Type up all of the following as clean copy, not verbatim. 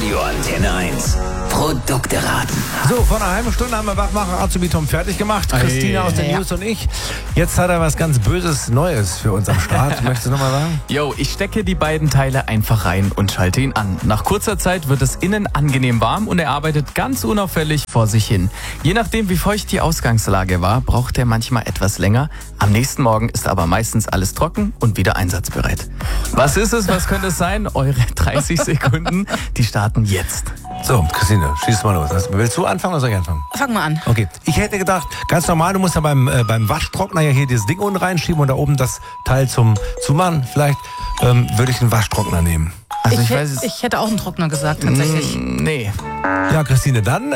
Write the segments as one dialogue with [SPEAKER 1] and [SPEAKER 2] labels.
[SPEAKER 1] Radio Antenne 1. Produkte raten.
[SPEAKER 2] So, vor einer halben Stunde haben wir Wachmacher Azubi Tom fertig gemacht. Christina aus den News und ich. Jetzt hat er was ganz Böses Neues für uns am Start. Möchtest du nochmal sagen?
[SPEAKER 3] Jo, ich stecke die beiden Teile einfach rein und schalte ihn an. Nach kurzer Zeit wird es innen angenehm warm und er arbeitet ganz unauffällig vor sich hin. Je nachdem, wie feucht die Ausgangslage war, braucht er manchmal etwas länger. Am nächsten Morgen ist aber meistens alles trocken und wieder einsatzbereit. Was ist es? Was könnte es sein? Eure 30 Sekunden, die starten jetzt.
[SPEAKER 2] So, Christine, schieß mal los. Willst du anfangen oder soll ich anfangen?
[SPEAKER 4] Fang mal an.
[SPEAKER 2] Okay, ich hätte gedacht, ganz normal, du musst ja beim Waschtrockner ja hier dieses Ding unten reinschieben und da oben das Teil zum Zumachen. Vielleicht würde ich einen Waschtrockner nehmen.
[SPEAKER 3] Also
[SPEAKER 4] Ich hätte auch einen Trockner gesagt, tatsächlich.
[SPEAKER 3] Nee.
[SPEAKER 2] Ja, Christine, dann...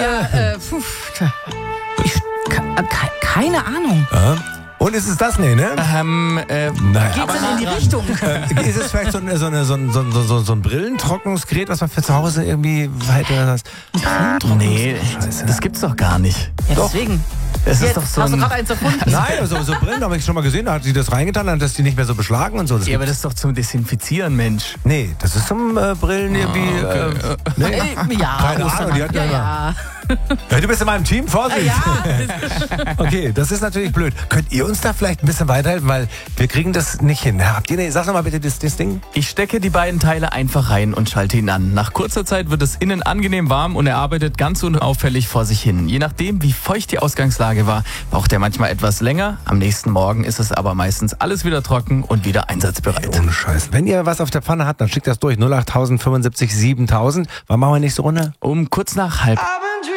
[SPEAKER 4] Keine Ahnung.
[SPEAKER 2] Und ist es das? Nee, ne?
[SPEAKER 4] Geht's
[SPEAKER 2] Nein.
[SPEAKER 4] denn in die Richtung?
[SPEAKER 2] Ist es vielleicht so ein Brillentrocknungsgerät, was man für zu Hause irgendwie weiter...
[SPEAKER 3] Nee, das gibt's doch gar nicht.
[SPEAKER 4] Ja, deswegen.
[SPEAKER 3] Es ist
[SPEAKER 4] Jetzt
[SPEAKER 3] doch so
[SPEAKER 4] hast du
[SPEAKER 3] ein...
[SPEAKER 4] gerade eins erfunden.
[SPEAKER 2] Nein, so Brillen habe ich schon mal gesehen, da hat sie das reingetan, dann dass die nicht mehr so beschlagen und so.
[SPEAKER 3] Ja, aber das ist doch zum Desinfizieren, Mensch.
[SPEAKER 2] Nee, das ist zum Brillen irgendwie... nee.
[SPEAKER 4] Ja,
[SPEAKER 2] Keine Ahnung, die hat
[SPEAKER 4] ja.
[SPEAKER 2] Ja, du bist in meinem Team, Vorsicht!
[SPEAKER 4] Ja.
[SPEAKER 2] Okay, das ist natürlich blöd. Könnt ihr uns da vielleicht ein bisschen weiterhelfen, weil wir kriegen das nicht hin. Habt ihr sag doch mal bitte das Ding.
[SPEAKER 3] Ich stecke die beiden Teile einfach rein und schalte ihn an. Nach kurzer Zeit wird es innen angenehm warm und er arbeitet ganz unauffällig vor sich hin. Je nachdem, wie feucht die Ausgangslage war, braucht er manchmal etwas länger. Am nächsten Morgen ist es aber meistens alles wieder trocken und wieder einsatzbereit.
[SPEAKER 2] Ohne Scheiß. Wenn ihr was auf der Pfanne habt, dann schickt das durch. 08000 75 7000. Wann machen wir nächste Runde?
[SPEAKER 3] Um kurz nach 12:30.